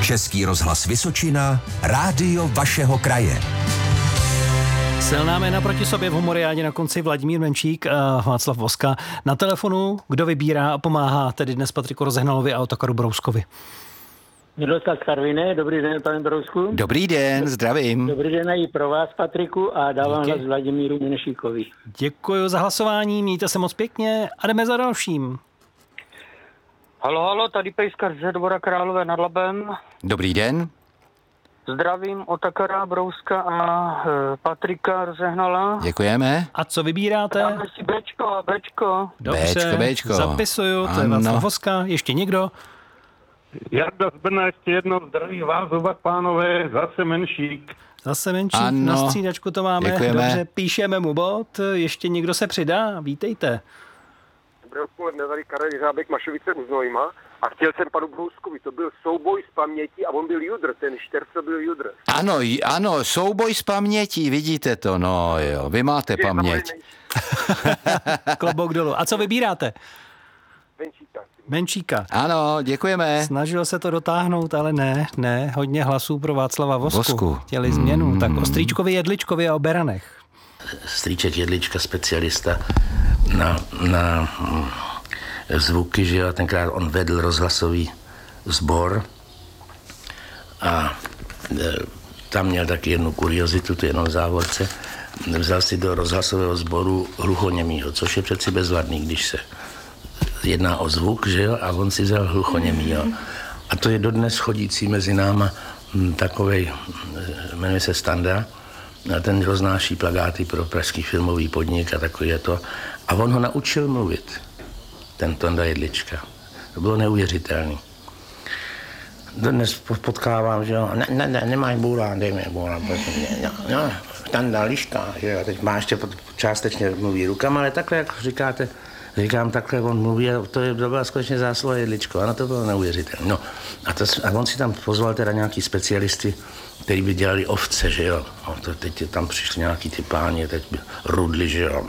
Český rozhlas Vysočina, rádio vašeho kraje. Silná jména proti sobě v Humoriádě na konci Vladimír Menšík a Václav Voska. Na telefonu, kdo vybírá a pomáhá tedy dnes Patriku Rozehnalovi a Otakaro Brouskovi. Miroslav z Karviné, dobrý den, pane Brousku. Dobrý den, zdravím. Dobrý den i pro vás, Patriku, a dávám hlas Vladimíru Menšíkovi. Děkuji za hlasování, mějte se moc pěkně a jdeme za dalším. Halo, tady Pejskař ze Dvora Králové nad Labem. Dobrý den. Zdravím Otakara Brouska a Patrika Rozehnala. Děkujeme. A co vybíráte? Dáme si Bčko. Dobře, Bčko. Zapisuju, to je Václav Voska. Ještě někdo? Jarda z Brna, ještě jednou zdraví vás oba pánové, zase Menšík. Zase Menšík, ano. Na střídačku to máme. Děkujeme. Dobře, píšeme mu bod. Ještě někdo se přidá? Vítejte. Dobré odpoledne, tady Karel Jiřábek, Mašovice u Znojma. A chtěl jsem panu Brouskovi, to byl souboj z paměti a on byl judr, ten Šterco byl judr. Ano, souboj z pamětí, vidíte to, no jo, vy máte paměť. Klobouk dolů. A co vybíráte? Menšíka. Ano, děkujeme. Snažil se to dotáhnout, ale ne. Hodně hlasů pro Václava Vosku. Chtěli změnu. Tak o Strýčkovi, Jedličkovi a o beranech. Strýček Jedlička, specialista na zvuky, že jo, tenkrát on vedl rozhlasový sbor a tam měl taky jednu kuriozitu, to jenom v závorce. Vzal si do rozhlasového sboru hluchoněmýho, což je přeci bezvadný, když se jedná o zvuk, že jo, a on si vzal hluchoněmýho. A to je dodnes chodící mezi náma takovej, jmenuje se Standa, a ten roznáší plakáty pro pražský filmový podnik a takový je to. A on ho naučil mluvit, ten Tonda Jedlička. To bylo neuvěřitelné. Dnes potkávám, že jo, ne, nemáš bůrán, dej mi bůrán, no, Tanda Liška, že jo, teď má ještě částečně mluví rukama, ale takhle, jak říkám, takhle on mluví a to byla skutečně zásluha Jedličko, ano, to bylo neuvěřitelné. No, a on si tam pozval teda nějaký specialisty, který by dělali ovce, že jo. No, teď tam přišli nějaký ty páni, teď by rudli, že jo.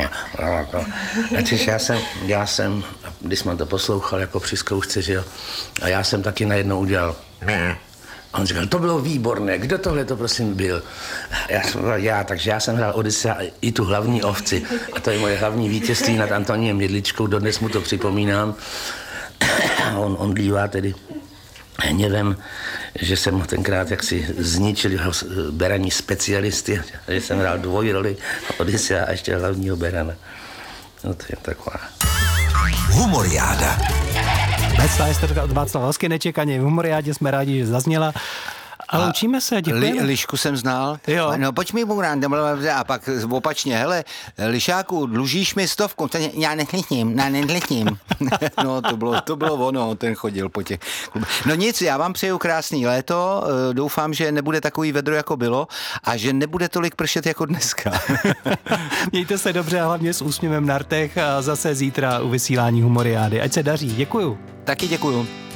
Já jsem, když jsem to poslouchal jako při zkoušce, že jo, a já jsem taky najednou udělal. A on říkal, to bylo výborné, kdo tohle to prosím byl? Takže já jsem hrál Odyssea i tu hlavní ovci. A to je moje hlavní vítězství nad Antoniem Jedličkou, dodnes mu to připomínám. On dívá tedy hněvem, že jsem tenkrát jaksi zničil jeho beraní specialisty, že jsem hrál dvojroli Odyssea a ještě hlavního berana. No to je taková. Humoriáda. Beclá historka od Václava Vosky, nečekaně v Humoriádě, jsme rádi, že zazněla. Ale učíme se, děkujeme. Lišku jsem znal. Jo. No pojď mi bůrán, a pak opačně, hele, Lišáku, dlužíš mi 100? Já netlitním. No to bylo ono, ten chodil po těch klubech. No nic, já vám přeju krásný léto, doufám, že nebude takový vedro, jako bylo a že nebude tolik pršet jako dneska. Mějte se dobře a hlavně s úsměvem na rtech a zase zítra u vysílání Humoriády. Ať se daří, děkuju. Taky děkuju.